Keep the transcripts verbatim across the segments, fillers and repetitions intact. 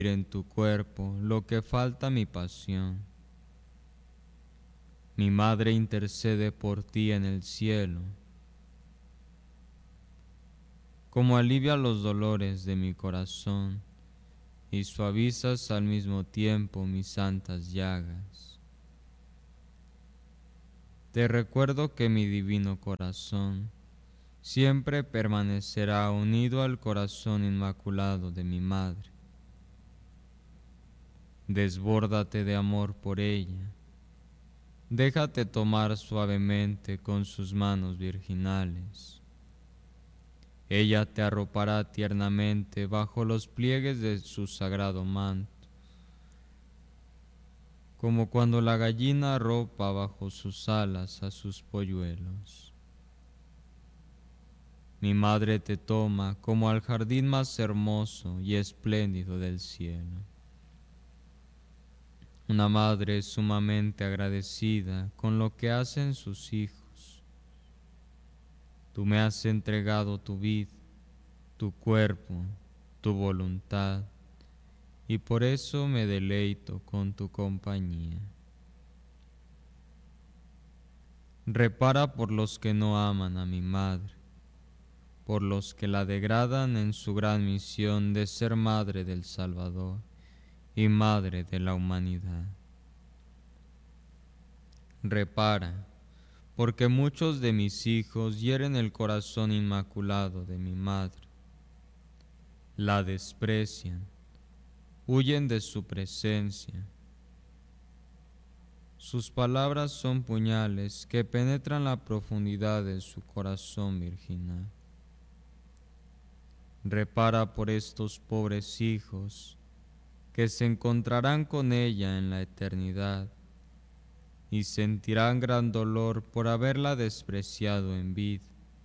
en tu cuerpo lo que falta a mi pasión. Mi madre intercede por ti en el cielo, como alivia los dolores de mi corazón y suavizas al mismo tiempo mis santas llagas. Te recuerdo que mi divino corazón siempre permanecerá unido al corazón inmaculado de mi madre. Desbórdate de amor por ella. Déjate tomar suavemente con sus manos virginales. Ella te arropará tiernamente bajo los pliegues de su sagrado manto, como cuando la gallina arropa bajo sus alas a sus polluelos. Mi madre te toma como al jardín más hermoso y espléndido del cielo. Una madre sumamente agradecida con lo que hacen sus hijos. Tú me has entregado tu vida, tu cuerpo, tu voluntad, y por eso me deleito con tu compañía. Repara por los que no aman a mi madre, por los que la degradan en su gran misión de ser madre del Salvador y madre de la humanidad. Repara, porque muchos de mis hijos hieren el corazón inmaculado de mi madre. La desprecian, huyen de su presencia. Sus palabras son puñales que penetran la profundidad de su corazón virginal. Repara por estos pobres hijos que se encontrarán con ella en la eternidad y sentirán gran dolor por haberla despreciado en vida.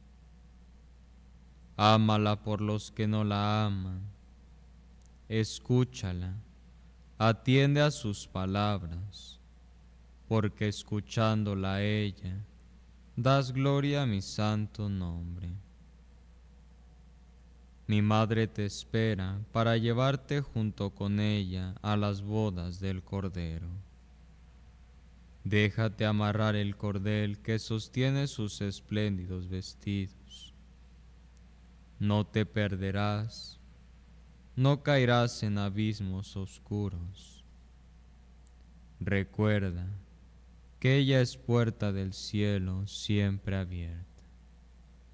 Ámala por los que no la aman. Escúchala, atiende a sus palabras, porque escuchándola a ella, das gloria a mi santo nombre. Mi madre te espera para llevarte junto con ella a las bodas del Cordero. Déjate amarrar el cordel que sostiene sus espléndidos vestidos. No te perderás, no caerás en abismos oscuros. Recuerda que ella es puerta del cielo siempre abierta.